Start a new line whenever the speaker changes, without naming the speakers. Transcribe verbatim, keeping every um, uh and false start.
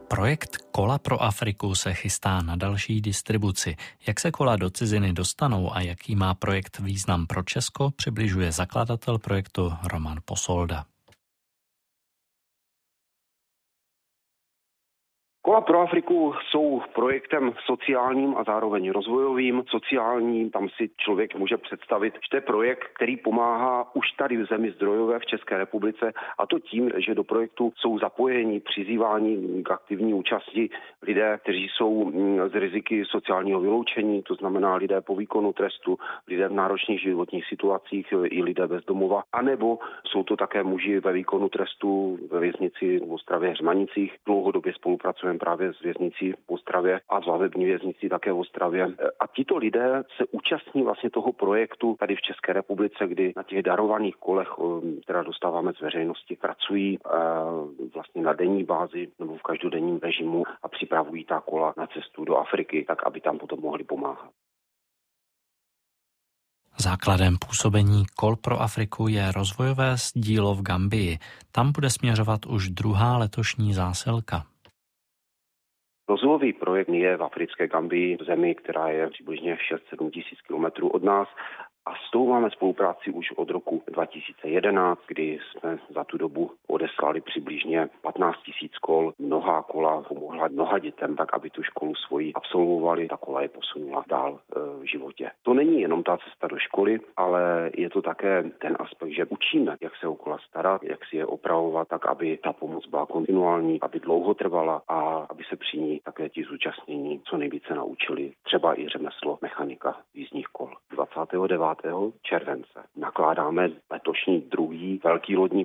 Projekt Kola pro Afriku se chystá na další distribuci. Jak se kola do ciziny dostanou a jaký má projekt význam pro Česko, přibližuje zakladatel projektu Roman Posolda.
Kola pro Afriku jsou projektem sociálním a zároveň rozvojovým. Sociálním, tam si člověk může představit, že to je projekt, který pomáhá už tady v zemi zdrojové v České republice, a to tím, že do projektu jsou zapojeni, přizýváni k aktivní účasti lidé, kteří jsou z riziky sociálního vyloučení, to znamená lidé po výkonu trestu, lidé v náročných životních situacích i lidé bez domova, anebo jsou to také muži ve výkonu trestu ve věznici v Ostravě Hřmanicích. Dlouhodobě spolupracujeme právě s věznicí v Ostravě a s vazební věznicí také v Ostravě. A tito lidé se účastní vlastně toho projektu tady v České republice, kdy na těch darovaných kolech, která dostáváme z veřejnosti, pracují vlastně na denní bázi nebo v každodenním režimu a připravují ta kola na cestu do Afriky, tak aby tam potom mohli pomáhat.
Základem působení Kol pro Afriku je rozvojové dílo v Gambii. Tam bude směřovat už druhá letošní zásilka.
Rozvojový projekt je v africké Gambii, v zemi, která je přibližně šest sedm tisíc kilometrů od nás. A s tou máme spolupráci už od roku dva tisíce jedenáct, kdy jsme za tu dobu odeslali přibližně patnáct tisíc kol. Mnohá kola pomohla mnoha dětem, tak aby tu školu svoji absolvovali. Ta kola je posunula dál e, v životě. To není jenom ta cesta do školy, ale je to také ten aspekt, že učíme, jak se o kola starat, jak si je opravovat, tak aby ta pomoc byla kontinuální, aby dlouho trvala a aby se při ní také ti zúčastnění co nejvíce naučili. Třeba i řemeslo mechanika jízdních kol. dvacátého devátého července nakládáme letošní druhý velký lodní